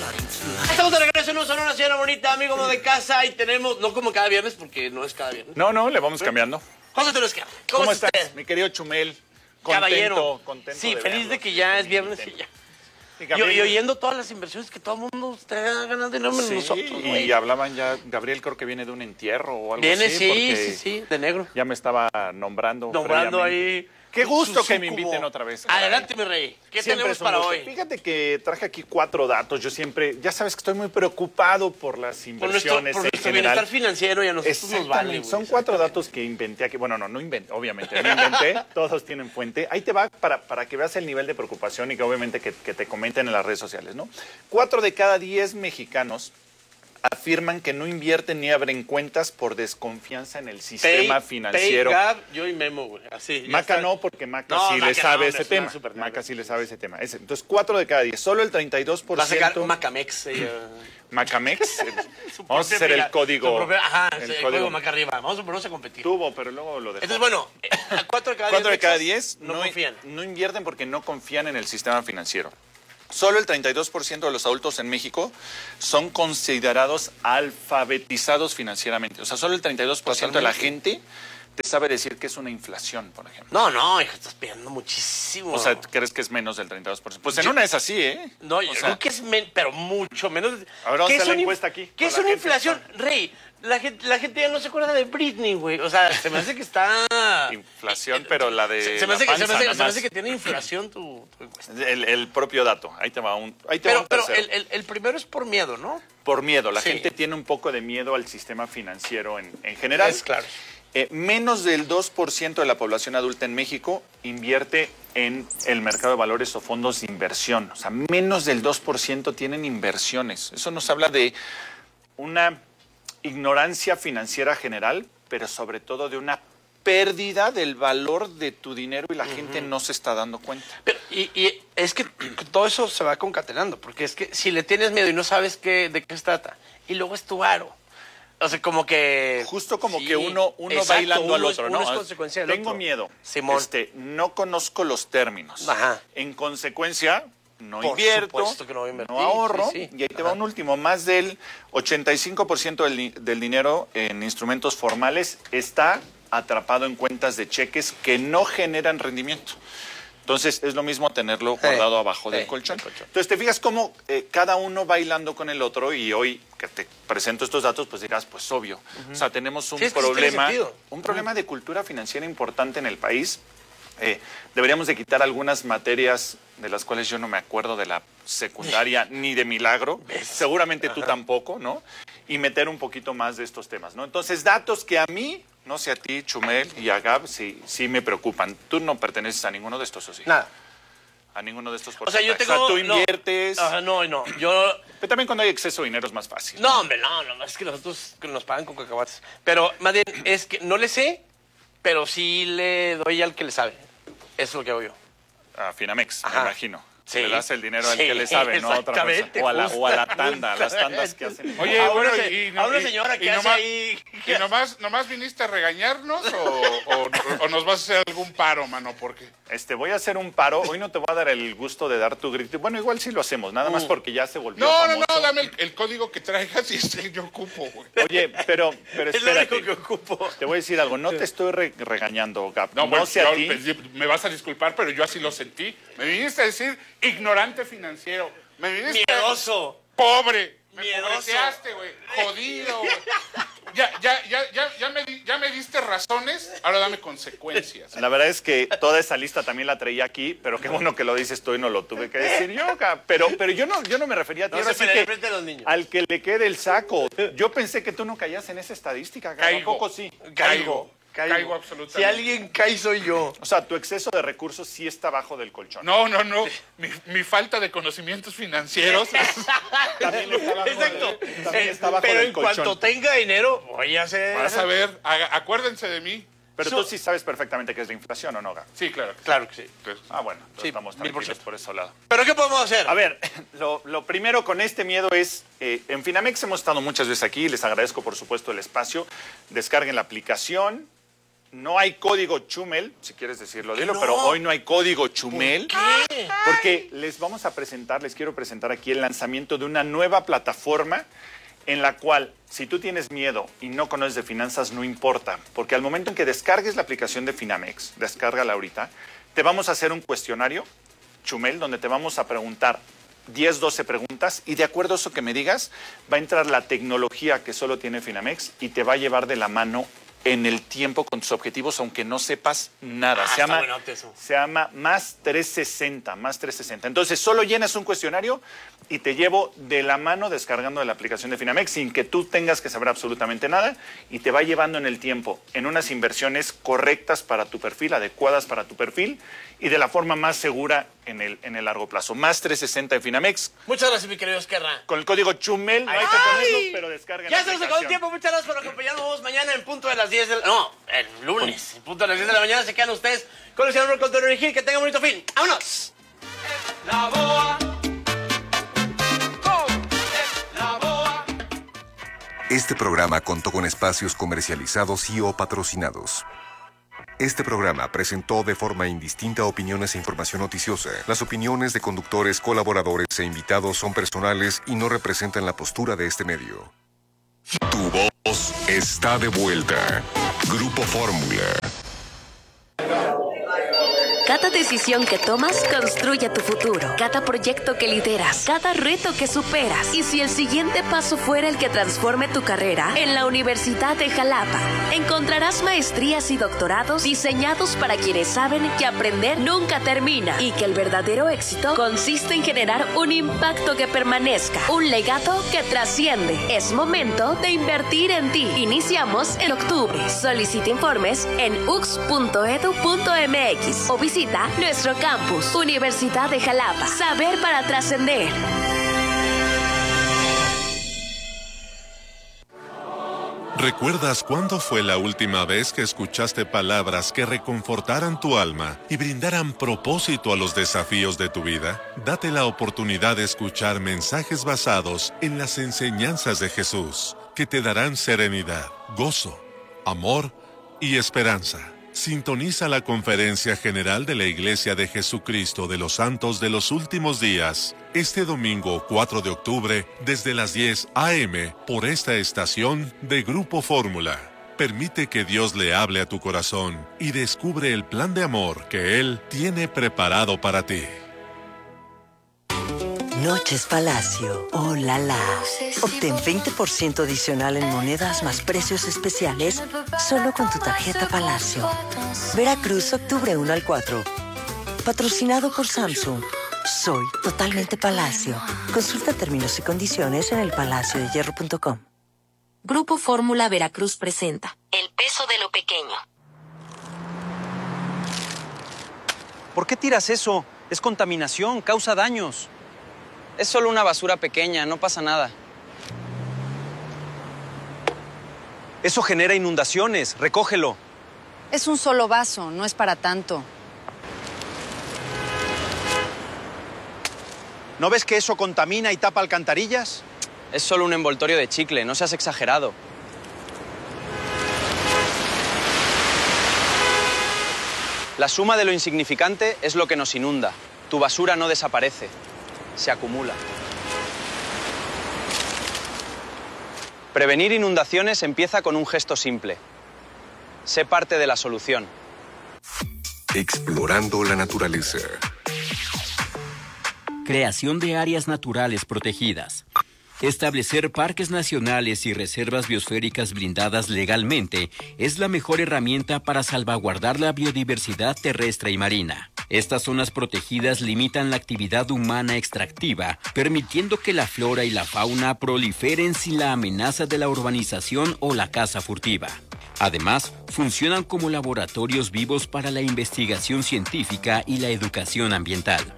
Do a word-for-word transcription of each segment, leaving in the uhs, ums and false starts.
Estamos de regreso en un Sonora, señora bonita, amigo como de casa, y tenemos, no como cada viernes, porque no es cada viernes. No, no, le vamos cambiando. José Torresca, ¿cómo, ¿Cómo está estás, usted? mi querido Chumel? Contento, Caballero. contento Sí, de feliz verlo. de que ya es viernes y ya. Sí, Y, Gabriel, y oyendo todas las inversiones que todo el mundo está ganando dinero menos sí, nosotros, y güey. hablaban ya, Gabriel creo que viene de un entierro o algo Viene, así. sí, porque sí, sí, de negro. Ya me estaba nombrando Nombrando previamente. ahí. Qué gusto su que me súcubo. inviten otra vez. caray. Adelante, mi rey. ¿Qué Siempre tenemos es un para gusto. hoy? Fíjate que traje aquí cuatro datos. Yo siempre, ya sabes que estoy muy preocupado por las Por nuestro, inversiones por en nuestro general. bienestar financiero y a nosotros nos Exactamente. vale, güey. Son cuatro datos que inventé aquí. Bueno, no, no inventé, obviamente, no inventé. Todos tienen fuente. Ahí te va para, para que veas el nivel de preocupación y que obviamente que, que te comenten en las redes sociales, ¿no? Cuatro de cada diez mexicanos afirman que no invierten ni abren cuentas por desconfianza en el sistema Pay- financiero. Pay, Gab, yo y Memo, güey. Así. ya Maca está. no, porque Maca No, sí Maca le sabe no, ese es una tema. super Maca nerd. sí le sabe ese tema. Ese. Entonces, cuatro de cada diez. Solo el treinta y dos por Va a sacar ciento. Macamex. ella. Macamex. Su Vamos a propia hacer el fila- código. su propia- ajá, el sí, el código. código Maca arriba. Vamos a ponernos a competir. Tuvo, pero luego lo dejó. Entonces, bueno, eh, a cuatro de cada Cuatro de diez cada mexas diez no, no, confían. no invierten porque no confían en el sistema financiero. Solo el treinta y dos por ciento de los adultos en México son considerados alfabetizados financieramente. O sea, solo el treinta y dos por ciento de la gente te sabe decir que es una inflación, por ejemplo. No, no, hijo, estás pidiendo muchísimo. O sea, ¿crees que es menos del treinta y dos por ciento? Pues en Yo- una es así, ¿eh? No, yo O sea, creo que es, men- pero mucho menos. A ver, vamos ¿Qué a hacer es la una encuesta inf- aquí, ¿Qué con es la una gente. inflación? Rey, la gente, la gente ya no se acuerda de Britney, güey. O sea, se me hace que está... Inflación, pero la de Se, se me la hace que, se me panza hace- se me nomás. hace que tiene inflación tu, tu encuesta. El, el propio dato. Ahí te va un, ahí te va Pero, un pero tercero. el, el- el primero es por miedo, ¿no? Por miedo. La Sí. gente tiene un poco de miedo al sistema financiero en, en general. Es claro. Eh, menos del dos por ciento de la población adulta en México invierte en el mercado de valores o fondos de inversión. O sea, menos del dos por ciento tienen inversiones. Eso nos habla de una ignorancia financiera general, pero sobre todo de una pérdida del valor de tu dinero y la gente no se está dando cuenta. Pero, y, y es que todo eso se va concatenando, porque es que si le tienes miedo y no sabes qué, de qué se trata, y luego es tu varo. O sea, como que... Justo como sí, que uno, uno exacto, va hilando al uno es- otro, uno ¿no? es consecuencia del Tengo otro. miedo. Simón. Este, no conozco los términos. Ajá. En consecuencia, no Por invierto, supuesto que no voy a invertir, no ahorro. sí, sí. Y ahí te Ajá. va un último. Más del ochenta y cinco por ciento del, di- del dinero en instrumentos formales está atrapado en cuentas de cheques que no generan rendimiento. Entonces, es lo mismo tenerlo guardado abajo sí, del colchón. del colchón. Entonces, te fijas cómo eh, cada uno va hilando con el otro y hoy que te presento estos datos, pues dirás, pues obvio. O sea, tenemos un Sí, es que sí tiene problema, sentido. un problema de cultura financiera importante en el país. Eh, deberíamos de quitar algunas materias de las cuales yo no me acuerdo de la secundaria ni de milagro. Seguramente tú tampoco, ¿no? Y meter un poquito más de estos temas, ¿no? Entonces, datos que a mí, no sé a ti, Chumel y a Gab, sí, sí me preocupan. Tú no perteneces a ninguno de estos, ¿o sí? Nada. A ninguno de estos O sea, yo porcentajes. tengo... O sea, tú no. inviertes. Ajá, no, no, yo... Pero también cuando hay exceso de dinero es más fácil. No, hombre, no, no, no, es que nosotros que nos pagan con cacahuates. Pero más bien es que no le sé, pero sí le doy al que le sabe. Eso es lo que hago yo. A Finamex, Ajá. me imagino. Sí. Le das el dinero al Sí, que le sabe, no a otra persona. exactamente, O a la, o a la justa- tanda, a las tandas que hacen. Oye, A bueno, una, y, a una y- señora que y hace nomás, ahí... ¿Y nomás, nomás viniste a regañarnos o, o- o nos vas a hacer algún paro, mano? Porque Este, voy a hacer un paro. Hoy no te voy a dar el gusto de dar tu grito. Bueno, igual sí lo hacemos, nada más porque ya se volvió no, no, famoso. no, dame el, el código que traigas y este yo ocupo, güey. Oye, pero, pero Es lo único espérate. que ocupo. Te voy a decir algo. No te estoy re- regañando, Gab. No, No, pues, sé a yo- ti. pues, me vas a disculpar, pero yo así lo sentí. Me viniste a decir ignorante financiero. Me viniste a- Miedoso. Pobre. Me Miedoso. pobreteaste, güey. Jodido, güey. Ya, ya, ya, ya, ya, me, di- ya me diste razones, ahora dame consecuencias. La verdad es que toda esa lista también la traía aquí, pero qué bueno que lo dices tú y no lo tuve que decir yo, Gab. Pero, pero yo no, yo no me refería a ti. No Ahora se sí peleen que frente a los niños. al que le quede el saco. Yo pensé que tú no caías en esa estadística, Gab. ¿A Caigo. poco sí? Caigo. Caigo. Caigo absolutamente. Si alguien cae, soy yo. O sea, tu exceso de recursos sí está bajo del colchón. No, no, no. Mi, mi falta de conocimientos financieros. También está bajo, Exacto. de- también Eh, está bajo pero del en colchón. cuanto tenga dinero, voy a hacer... Vas a ver, haga- acuérdense de mí. Pero So- tú sí sabes perfectamente que es la inflación, ¿o no, Gab? Sí, claro. que sí. Claro que sí. Entonces, Ah, bueno, entonces Sí, estamos mil por tranquilos ciento. por ese lado. ¿Pero qué podemos hacer? A ver, lo, lo primero con este miedo es, eh, en Finamex hemos estado muchas veces aquí, les agradezco por supuesto el espacio, descarguen la aplicación, no hay código Chumel, si quieres decirlo, dilo, no? pero hoy no hay código Chumel. ¿Por qué? Porque les vamos a presentar, les quiero presentar aquí el lanzamiento de una nueva plataforma en la cual, si tú tienes miedo y no conoces de finanzas, no importa, porque al momento en que descargues la aplicación de Finamex, descárgala ahorita, te vamos a hacer un cuestionario, Chumel, donde te vamos a preguntar diez, doce preguntas y de acuerdo a eso que me digas, va a entrar la tecnología que solo tiene Finamex y te va a llevar de la mano en el tiempo con tus objetivos, aunque no sepas nada. Ah, se, llama, buenote eso. se llama Más trescientos sesenta, Más trescientos sesenta. Entonces, solo llenas un cuestionario y te llevo de la mano descargando de la aplicación de Finamex sin que tú tengas que saber absolutamente nada y te va llevando en el tiempo en unas inversiones correctas para tu perfil, adecuadas para tu perfil y de la forma más segura en el, en el largo plazo. Más trescientos sesenta de Finamex. Muchas gracias, mi querido Esquerra. Con el código Chumel, no hay que ponerlo, pero descarguen la Ya se nos acabó el aplicación. tiempo. Muchas gracias por acompañarnos mañana en punto de las diez de la... No, el lunes. En punto de las diez de la mañana se quedan ustedes con el señor Contador Gil. Que tengan un bonito fin. ¡Vámonos! La boa. La boa. Este programa contó con espacios comercializados y o patrocinados. Este programa presentó de forma indistinta opiniones e información noticiosa. Las opiniones de conductores, colaboradores e invitados son personales y no representan la postura de este medio. Tu voz está de vuelta. Grupo Fórmula. Cada decisión que tomas construye tu futuro. Cada proyecto que lideras, cada reto que superas. Y si el siguiente paso fuera el que transforme tu carrera, en la Universidad de Jalapa encontrarás maestrías y doctorados diseñados para quienes saben que aprender nunca termina y que el verdadero éxito consiste en generar un impacto que permanezca, un legado que trasciende. Es momento de invertir en ti. Iniciamos en octubre. Solicita informes en u x punto edu punto m x o visita nuestro campus, Universidad de Jalapa. Saber para trascender. ¿Recuerdas cuándo fue la última vez que escuchaste palabras que reconfortaran tu alma y brindaran propósito a los desafíos de tu vida? Date la oportunidad de escuchar mensajes basados en las enseñanzas de Jesús, que te darán serenidad, gozo, amor y esperanza. Sintoniza la Conferencia General de la Iglesia de Jesucristo de los Santos de los Últimos Días, este domingo cuatro de octubre, desde las diez a eme, por esta estación de Grupo Fórmula. Permite que Dios le hable a tu corazón y descubre el plan de amor que Él tiene preparado para ti. Noches Palacio. ¡Oh, la, la! Obtén veinte por ciento adicional en monedas más precios especiales solo con tu tarjeta Palacio. Veracruz, octubre uno al cuatro. Patrocinado por Samsung. Soy totalmente Palacio. Consulta términos y condiciones en el palacio de hierro punto com. Grupo Fórmula Veracruz presenta El peso de lo pequeño. ¿Por qué tiras eso? Es contaminación, causa daños. Es solo una basura pequeña, no pasa nada. Eso genera inundaciones, recógelo. Es un solo vaso, no es para tanto. ¿No ves que eso contamina y tapa alcantarillas? Es solo un envoltorio de chicle, no seas exagerado. La suma de lo insignificante es lo que nos inunda. Tu basura no desaparece, se acumula. Prevenir inundaciones empieza con un gesto simple. Sé parte de la solución. Explorando la naturaleza. Creación de áreas naturales protegidas. Establecer parques nacionales y reservas biosféricas blindadas legalmente es la mejor herramienta para salvaguardar la biodiversidad terrestre y marina. Estas zonas protegidas limitan la actividad humana extractiva, permitiendo que la flora y la fauna proliferen sin la amenaza de la urbanización o la caza furtiva. Además, funcionan como laboratorios vivos para la investigación científica y la educación ambiental.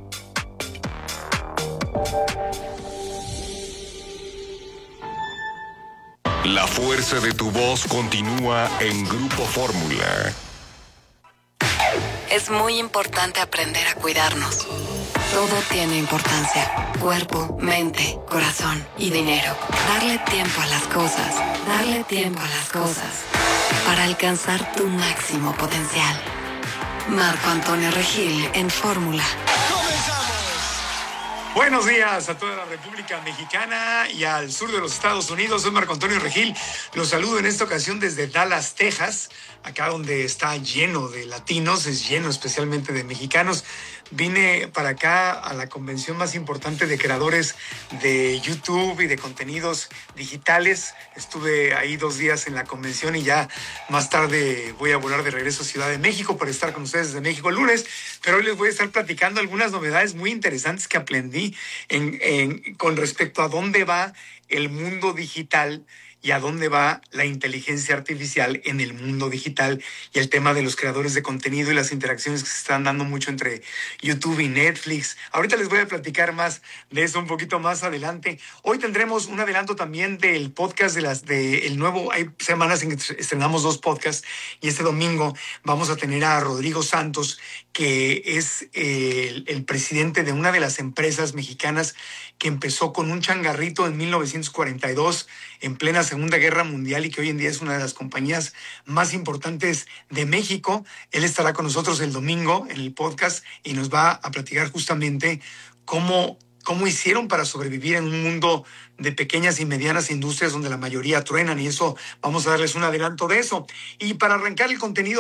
La fuerza de tu voz continúa en Grupo Fórmula. Es muy importante aprender a cuidarnos. Todo tiene importancia. Cuerpo, mente, corazón y dinero. Darle tiempo a las cosas. Darle tiempo a las cosas. para alcanzar tu máximo potencial. Marco Antonio Regil en Fórmula. Buenos días a toda la República Mexicana y al sur de los Estados Unidos. Soy Marco Antonio Regil. Los saludo en esta ocasión desde Dallas, Texas, acá donde está lleno de latinos, es lleno especialmente de mexicanos. Vine para acá a la convención más importante de creadores de YouTube y de contenidos digitales. Estuve ahí dos días en la convención y ya más tarde voy a volar de regreso a Ciudad de México para estar con ustedes desde México el lunes. Pero hoy les voy a estar platicando algunas novedades muy interesantes que aprendí en, en, con respecto a dónde va el mundo digital y a dónde va la inteligencia artificial en el mundo digital y el tema de los creadores de contenido y las interacciones que se están dando mucho entre YouTube y Netflix. Ahorita les voy a platicar más de eso un poquito más adelante. Hoy tendremos un adelanto también del podcast de las de el nuevo. Hay semanas en que estrenamos dos podcasts y este domingo vamos a tener a Rodrigo Santos, que es el, el presidente de una de las empresas mexicanas que empezó con un changarrito en mil novecientos cuarenta y dos en plena Segunda Guerra Mundial y que hoy en día es una de las compañías más importantes de México. Él estará con nosotros el domingo en el podcast y nos va a platicar justamente cómo, cómo hicieron para sobrevivir en un mundo de pequeñas y medianas industrias donde la mayoría truenan, y eso vamos a darles un adelanto de eso. Y para arrancar el contenido